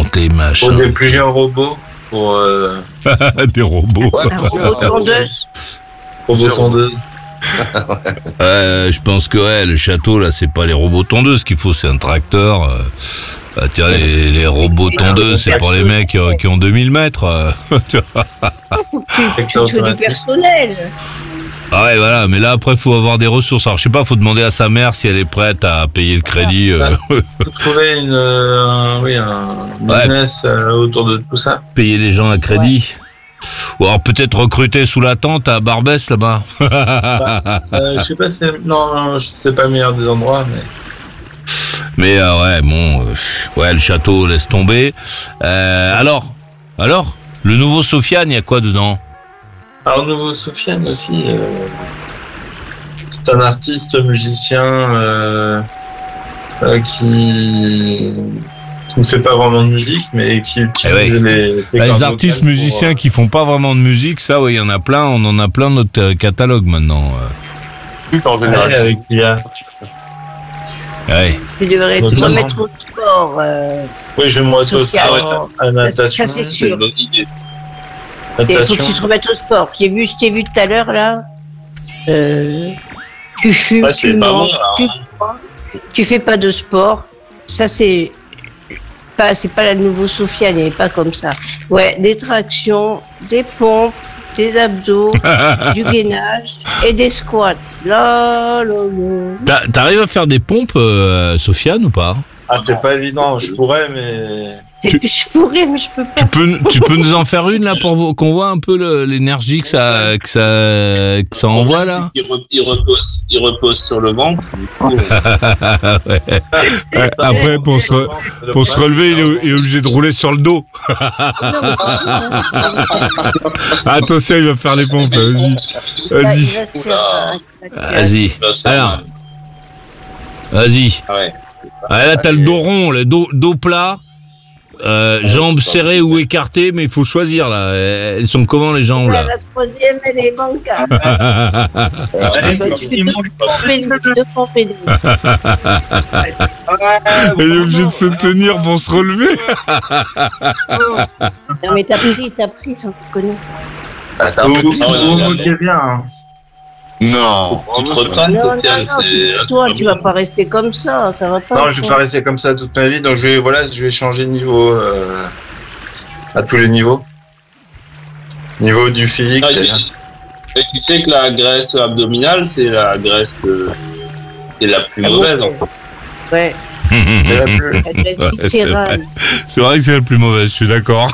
plantes, les machins. Pour des plusieurs robots, pour Des robots. Ouais, Un robot tondeuse. robots tondeuses. Je pense que le château, là, c'est pas les robots tondeuses qu'il faut, c'est un tracteur. Tiens, les robots tondeuses, c'est pour les mecs qui ont 2000 mètres. Tu vois. Tu te fais du personnel. Ah ouais, voilà, mais là, après, faut avoir des ressources. Alors, je sais pas, faut demander à sa mère si elle est prête à payer le crédit. Faut trouver un business autour de tout ça. Payer les gens à crédit. Ou alors peut-être recruter sous la tente à Barbès, là-bas. Je sais pas si c'est pas le meilleur des endroits, mais... Mais le château, laisse tomber. Alors, le nouveau Sofiane, il y a quoi dedans? Alors, le nouveau Sofiane aussi, c'est un artiste musicien qui ne fait pas vraiment de musique, mais qui utilise les artistes musiciens qui font pas vraiment de musique, ça, il y en a plein, on en a plein dans notre catalogue maintenant. En général. avec l'IA. Ouais. Tu devrais te remettre au sport. Oui, je vais me remettre au Sofiane. sport, à la natation. Ça, c'est C'est sûr. une bonne idée. Il faut Natation. que tu te remettes au sport. Je t'ai vu tout à l'heure, là. Tu fumes, Ouais, c'est tu pas mens, bon, là, tu bois, tu fais pas de sport. Ça, c'est pas la nouveau Sofiane, elle est pas comme ça. Ouais, des tractions, des pompes, des abdos, du gainage et des squats. Là. T'arrives à faire des pompes, Sofiane, ou pas? Ah, c'est pas évident, je pourrais, mais... Je pourrais, mais je peux pas. Tu peux nous en faire une, là, pour qu'on voit un peu l'énergie que ça envoie, là? Il repose sur le ventre. Du coup, Ouais. Après, pour se relever, il est obligé de rouler sur le dos. Attention, il va faire les pompes, vas-y. Il va Vas-y. se faire Vas-y. va se faire Alors, mal. vas-y. Ah ouais. Ah, là, t'as le dos rond, le dos plat, jambes serrées ou écartées, mais il faut choisir, là. Elles sont comment, les jambes, là? La troisième, elle est bancale. Tu fais deux pompes. Elle est obligée de se tenir pour se relever. Non, mais t'as pris, sans te connaître. Attends, Vous vous moquez bien, hein. non. Tu te retraces, Sofiane, c'est... Toi, tu vas pas rester comme ça va pas. Non, je vais pas rester comme ça toute ma vie, donc je vais changer de niveau à tous les niveaux. Niveau du physique, Ah, c'est-à-dire. Mais tu sais que la graisse abdominale, c'est la graisse qui est la plus mauvaise, en fait. Ouais, C'est la plus- la graisse Ouais, c'est viscérale. C'est vrai que c'est la plus mauvaise, je suis d'accord.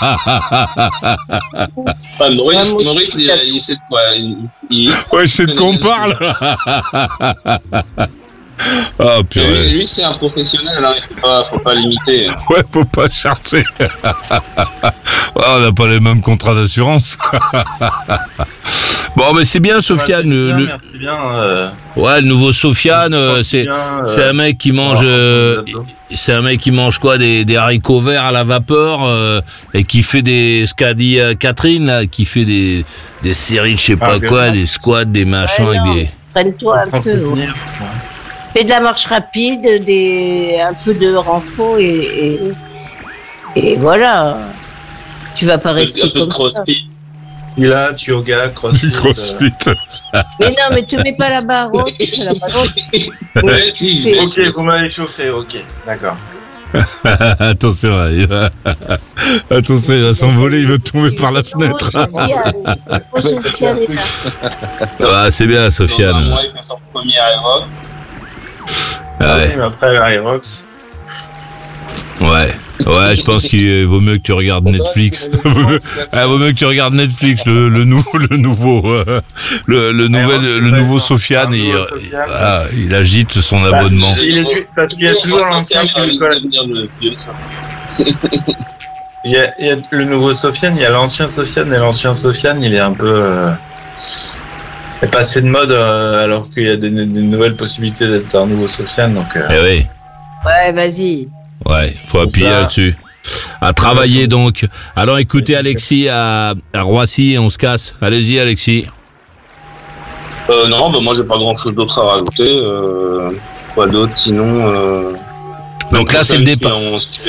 Enfin, Maurice, il sait de quoi. Ouais, je sais de quoi on parle. Ah, purée. Lui, c'est un professionnel, hein. Faut pas l'imiter. Ouais, faut pas chercher. Ouais, on n'a pas les mêmes contrats d'assurance. Bon, mais c'est bien, Sofiane. Merci bien. Ouais, le nouveau Sofiane, c'est un mec qui mange. C'est un mec qui mange quoi, des haricots verts à la vapeur et qui fait ce qu'a dit Catherine, là, qui fait des séries de je sais pas quoi, des squats, des machins Ouais, avec non. des. Traîne-toi un peu. Ouais. Fais de la marche rapide, un peu de renfort et voilà. Tu vas pas Un rester peu de comme ça. crossfit. Pilates, yoga, crossfit. Du crossfit. Mais non, mais te mets pas la barre haute. La barre haute. Ouais, si, Ok, vous m'avez chauffé, ok, d'accord. Attention, il va s'envoler, il va tomber par la fenêtre. Sofiane est là. Ah, c'est bien, Dans un Sofiane. mois, il fait son premier Aerox. Ouais. Mais après, Aerox. Ouais, je pense qu'il vaut mieux que tu regardes Netflix. Vaut mieux que tu regardes Netflix, le nouveau Sofiane, il agite son abonnement. Il y a toujours l'ancien qui lui colle. Il y a le nouveau Sofiane, il y a l'ancien Sofiane, et l'ancien Sofiane, il est un peu... est passé de mode alors qu'il y a des nouvelles possibilités d'être un nouveau Sofiane, donc... Eh oui, Ouais, vas-y. ouais, faut appuyer là-dessus. À travailler donc. Alors écoutez Alexis à Roissy et on se casse. Allez-y Alexis. Non, moi j'ai pas grand chose d'autre à rajouter. Quoi d'autre sinon Donc là c'est le départ.